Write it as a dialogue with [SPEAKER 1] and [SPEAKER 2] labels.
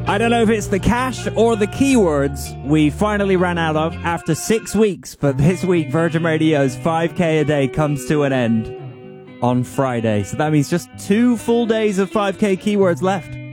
[SPEAKER 1] I don't know if it's the cash or the keywords we finally ran out of after 6 weeks, but this week Virgin Radio's 5K a day comes to an end on Friday. So that means just 2 full days of 5K keywords left.